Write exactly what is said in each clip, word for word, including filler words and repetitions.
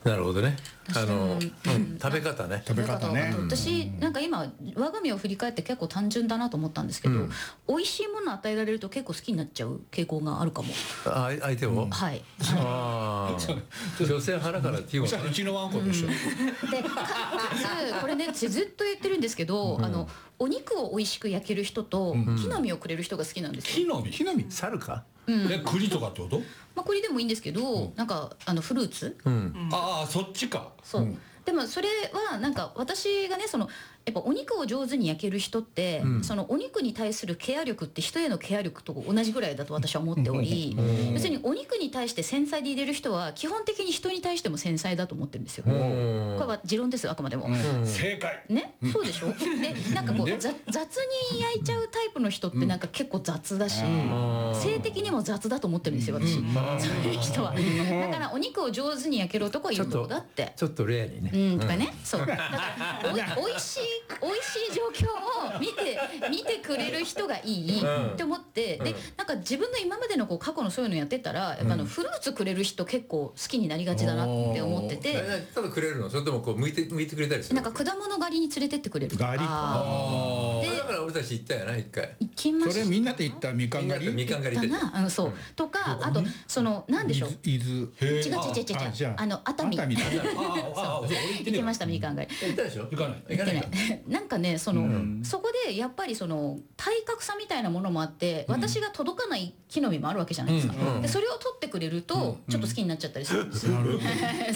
なるほどね。あの、 うんうん、食べ方ね。 食べ方ね。 私なんか今我が身を振り返って結構単純だなと思ったんですけど、 うん美味しいもの与えられると結構好きになっちゃう傾向があるかも。 あ、相手を。 はい。 ああ。女性腹からっていうの。 うちのワンコでしょ。 でかつこれねずっと言ってるんですけど、あのお肉を美味しく焼ける人と木の実をくれる人が好きなんですよ。 木の実。木の実。 猿か。 え、栗とかってこと？ まあこれでもいいんですけど、なんかあのフルーツ。 うん。 ああ、そっちか。 そう。でもそれはなんか私がねそのやっぱお肉を上手に焼ける人って、うん、そのお肉に対するケア力って人へのケア力と同じぐらいだと私は思っており、別にお肉に対して繊細でいれる人は基本的に人に対しても繊細だと思ってるんですよ。これは持論ですあくまでも。 正解。 ね、そうでしょ。でなんかこう雑に焼いちゃうタイプの人ってなんか結構雑だし、性的にも雑だと思ってるんですよ私。そういう人は。だからお肉を上手に焼ける男はいるんだって。 ちょっとレアにね。 うんとかね。そう。だからおいしい美味しい状況を見て見てくれる人がいいって思って、うん、でなんか自分の今までのこう過去のそういうのやってたらやっぱあのフルーツくれる人結構好きになりがちだなって思ってて、 ただくれるのそれともこう向いて向いてくれたりするなんか果物狩りに連れてってくれるとか。 狩りでだから俺たち行ったよな一回。 行きました。 それみんなで行ったみかん狩り。 みかん狩りだな、うん、そう、うん、とかあとそのなんでしょう。 伊豆。 違う違う違う違うあの熱海。 熱海だ。 行きましたみかん狩り。 行ったでしょ。 行かない。 行ってない。なんかねその、うん、そこでやっぱりその体格差みたいなものもあって、うん、私が届かない木の実もあるわけじゃないですか、うん、でそれを取ってくれるとちょっと好きになっちゃったりするんですよ、うん、そうでそれがね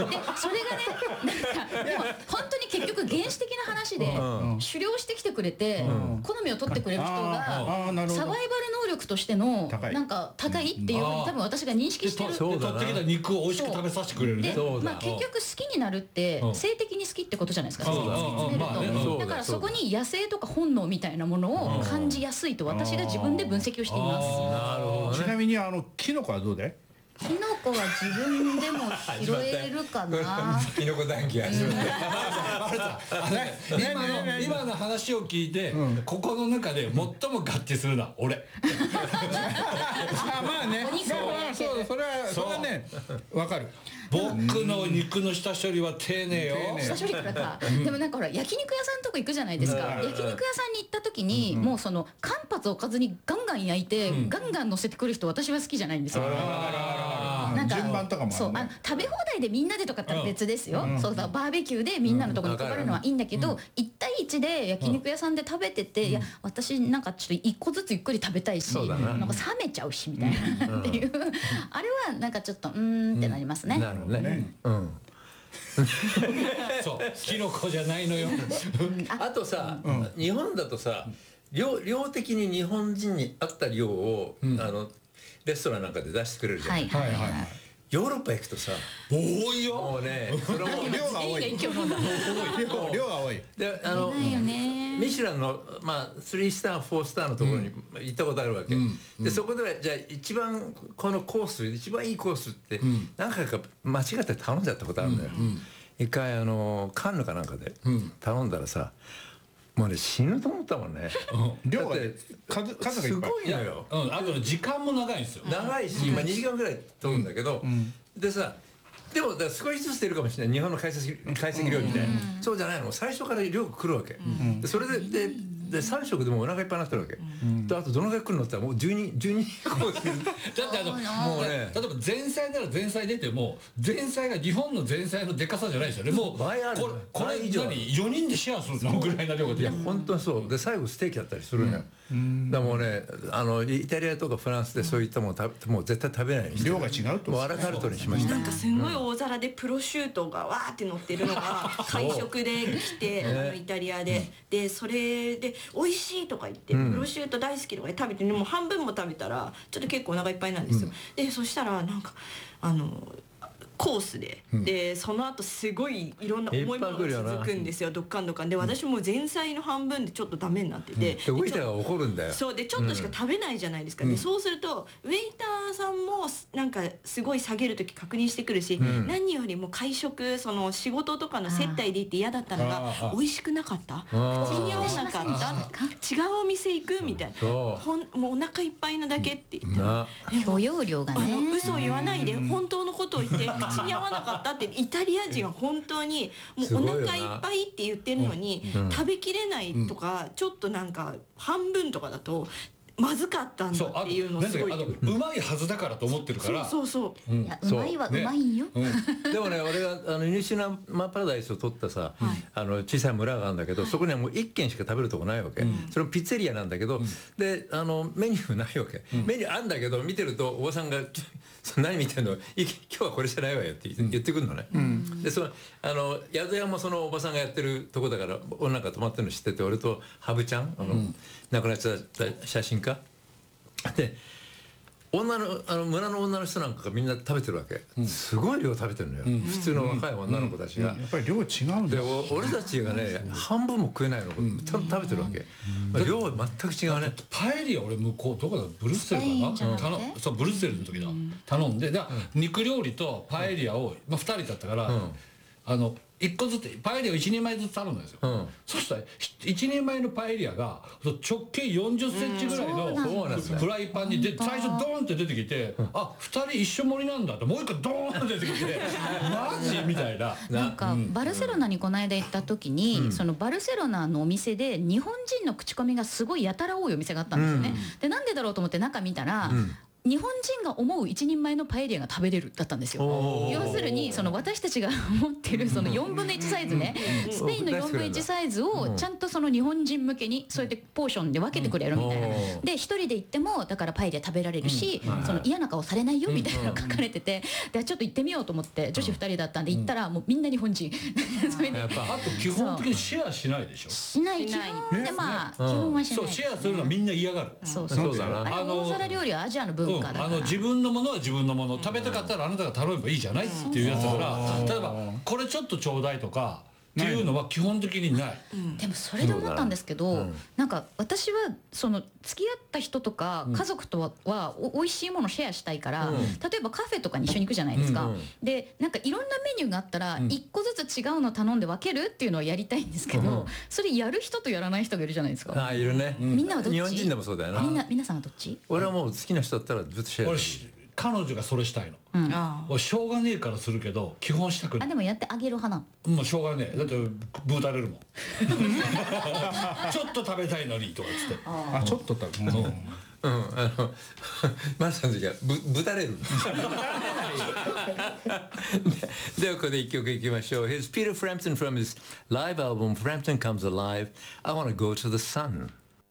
なんかでも本当に結局原始的な話で、うん、狩猟してきてくれて、うん、好みを取ってくれる人がサバイバル能力としてのなんか高いっていうふうに多分私が認識してる。 取ってきた肉を美味しく食べさせてくれるね。 で、まあ、結局好きになるって性的に好きってことじゃないですか。だからそこに野生とか本能みたいなものを感じやすいと私が自分で分析をしています。 なるほどね。 ちなみにあのキノコはどうで？ キノコは自分でも拾えるかな。 キノコ談義始まった。 今の今の話を聞いて、ここの中で最も合致するのは俺。あまあね。そうそれはそれはねわかる。僕の肉の下処理は丁寧よ。 下処理からか。でもなんかほら焼肉屋さんとか行くじゃないですか。焼肉屋さんに行った時にもうその間髪置かずにガンガン焼いてガンガン乗せてくる人私は好きじゃないんですよ。なんか順番とかもそうあ食べ放題でみんなでとかって別ですよ。そうだバーベキューでみんなのとこに配るのはいいんだけどいち対いちで焼肉屋さんで食べてていや私なんかちょっといっこずつゆっくり食べたいしなんか冷めちゃうしみたいなっていうあれはなんかちょっとうーんってなりますね。 なるほどね。うん。 そうキノコじゃないのよ。 あとさ日本だとさ量量的に日本人に合った量をあのレストランなんかで出してくれるじゃん。はいはいはい。ヨーロッパ行くとさ多いよ。 もうねそれも量が多い。量が多い。 であのミシュランのまあスリースターフォースターのところに行ったことあるわけ。でそこではじゃあ一番このコース一番いいコースって何回か間違って頼んじゃったことあるんだよ。一回あのカンヌかなんかで頼んだらさ。もうね死ぬと思ったもんね。 量が数数がいっぱい。 すごいのよ。 あと時間も長いんですよ。 長いし、まあにじかんぐらい取るんだけど、でさ、でも少しずつ出るかもしれない日本の解析解析量みたいな。そうじゃないの。最初から量が来るわけ。でそれでで。でさん食でもお腹いっぱいになってるわけ、うん、であとどのぐらい来るのって言ったらもうじゅうに、じゅうにコースだってあのもうね例えば前菜なら前菜出ても前菜が日本の前菜のでかさじゃないですよね。もう倍あるこれこれ以上によにんでシェアするのぐらいな量が出る。 いや本当にそうで最後ステーキだったりするのよ、うん、だからもうねあのイタリアとかフランスでそういったものをもう絶対食べないようにして量が違うともうアラカルトにしました。 なんかすごい大皿でプロシュートがわーって乗ってるのが会食で来てあのイタリアででそれで美味しいとか言って、うん、プロシュート大好きとかで食べてもう半分も食べたらちょっと結構お腹いっぱいなんですよ、うん、でそしたらなんかあのコースで、うん、でその後すごいいろんな重いものが続くんですよ。ドッカンドッカンで私も前菜の半分でちょっとダメになってて、 うん、ウェイターが怒るんだよ。 そうでちょっとしか食べないじゃないですか、うん、でそうするとウェイターさんもなんかすごい下げる時確認してくるし、うん、何よりも会食その仕事とかの接待で行って嫌だったのが美味しくなかった口に合わなかった違うお店行くみたいなほんもうお腹いっぱいなだけって言って、 許容量がねあの嘘を言わないで、うん、本当のことを言って口に合わなかったってイタリア人は本当にもうお腹いっぱいって言ってるのに食べきれないとかちょっとなんか半分とかだとまずかったんだっていうのすごい。 あのうまいはずだからと思ってるから。 そうそうそう。 いやうまいはうまいんよ。 でもね俺があのニューシナマパラダイスを取ったさ、あの小さい村があるんだけど、そこにはもう一軒しか食べるとこないわけ。それもピッツェリアなんだけど、であのメニューないわけ。メニューあるんだけど見てるとおばさんが何見てんの、今日はこれじゃないわよって言ってくるのね。でそのあの宿屋もそのおばさんがやってるとこだから俺なんか泊まってるの知ってて、俺とハブちゃんあの亡くなっちゃった写真家で。女のあの村の女の人なんかがみんな食べてるわけ、うん、すごい量食べてるのよ、うん、普通の若い女の子たちが、 うんうん、やっぱり量違うんだで俺たちがね、うん、半分も食えないの、うん、ちゃんと食べてるわけ、うん、量は全く違うね。 パエリア俺向こうどこだブルッセルかな、うん、頼そうブルッセルの時だ、うん、頼んでだ、うん、肉料理とパエリアを、まあ、ふたりだったから、うん、あのいっこずつパエリアをいちにんまえずつ頼むんですよ、うん、そしたらいちにんまえのパエリアが直径よんじゅっセンチぐらいのフライパンにで最初ドーンって出てきて、うん、あふたり一緒盛りなんだってもう一個ドーンって出てきてマジみたいな。 なんかバルセロナにこの間行った時に、うん、そのバルセロナのお店で日本人の口コミがすごいやたら多いお店があったんですよね、うん、でなんでだろうと思って中見たら、うん、日本人が思う一人前のパエリアが食べれるだったんですよ。要するにその私たちが持ってるそのよんぶんのいちサイズね、スペインのよんぶんのいちサイズをちゃんとその日本人向けにそうやってポーションで分けてくれるみたいな。で一人で行ってもだからパエリア食べられるし、その嫌な顔されないよみたいなの書かれてて、でちょっと行ってみようと思って女子ふたりだったんで行ったらもうみんな日本人。 それでやっぱあと基本的にシェアしないでしょ。 しない基本でまあ基本はしない。 そうシェアするのはみんんな嫌がる。 そうそうそう。あれ大皿料理はアジアの文化だから。 あの自分のものは自分のもの、食べたかったらあなたが頼めばいいじゃないっていうやつだから、例えばこれちょっとちょうだいとかっていうのは基本的にない。 でもそれで思ったんですけど、なんか私はその付き合った人とか家族とははお美味しいものシェアしたいから、例えばカフェとかに一緒に行くじゃないですか。でなんかいろんなメニューがあったら一個ずつ違うの頼んで分けるっていうのをやりたいんですけど、それやる人とやらない人がいるじゃないですか。 あ、いるね。 みんなはどっち？ 日本人でもそうだよな。 みんな皆さんはどっち？ 俺はもう好きな人だったらずっとシェアする。 彼女がそれしたいの、うん、俺しょうがねえからするけど基本したくない。 あでもやってあげる派なの。もうしょうがねえ、だってブータれるもんちょっと食べたいのにとかつってあちょっと食べる、うん、うん、 あのマスターの時はぶぶたれるではここで一曲いきましょう。 Here's Peter Frampton from his live album Frampton Comes Alive. I want to go to the sun.